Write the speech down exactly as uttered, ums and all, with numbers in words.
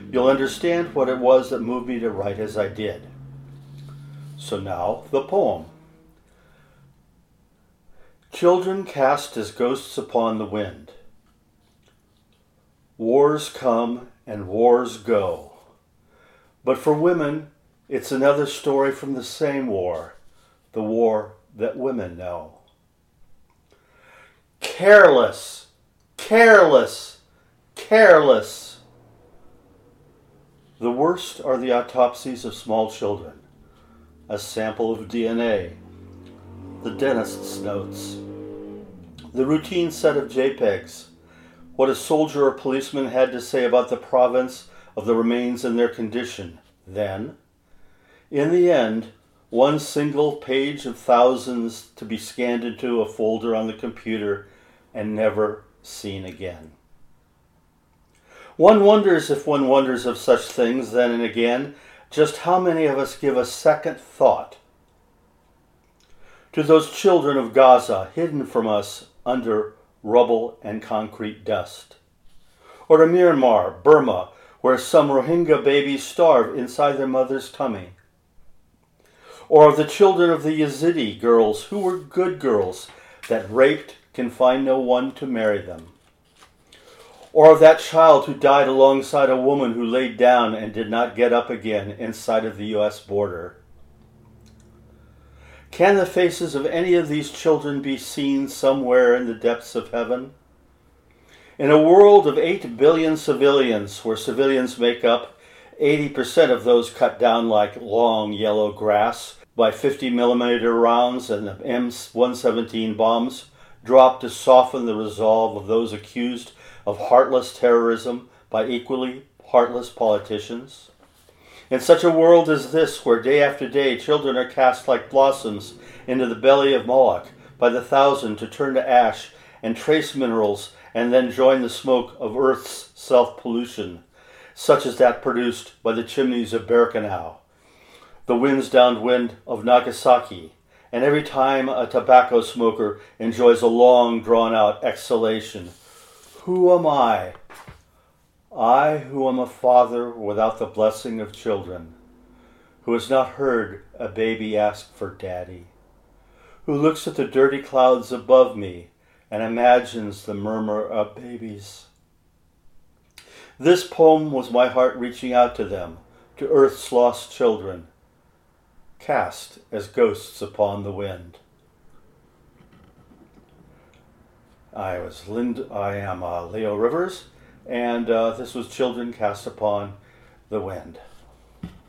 you'll understand what it was that moved me to write as I did. So now, the poem. Children cast as ghosts upon the wind. Wars come and wars go. But for women, it's another story from the same war, the war that women know. Careless, careless, careless. The worst are the autopsies of small children, a sample of D N A, the dentist's notes, the routine set of JPEGs, what a soldier or policeman had to say about the provenance of the remains and their condition. Then, in the end, one single page of thousands to be scanned into a folder on the computer and never seen again. One wonders, if one wonders of such things then and again, just how many of us give a second thought to those children of Gaza hidden from us under rubble and concrete dust, or to Myanmar, Burma, where some Rohingya babies starve inside their mother's tummy, or of the children of the Yazidi girls who were good girls that raped can find no one to marry them, or of that child who died alongside a woman who laid down and did not get up again inside of the U S border. Can the faces of any of these children be seen somewhere in the depths of heaven? In a world of eight billion civilians, where civilians make up eighty percent of those cut down like long yellow grass by fifty millimeter rounds and M one seventeen bombs dropped to soften the resolve of those accused of heartless terrorism by equally heartless politicians. In such a world as this, where day after day children are cast like blossoms into the belly of Moloch by the thousand to turn to ash and trace minerals and then join the smoke of Earth's self-pollution, such as that produced by the chimneys of Birkenau, the winds downwind of Nagasaki, and every time a tobacco smoker enjoys a long drawn-out exhalation. Who am I? I who am a father without the blessing of children, who has not heard a baby ask for daddy, who looks at the dirty clouds above me and imagines the murmur of babies. This poem was my heart reaching out to them, to Earth's lost children, cast as ghosts upon the wind. I was Lind- I am uh, Leo Rivers, and uh, this was Children Cast Upon the Wind.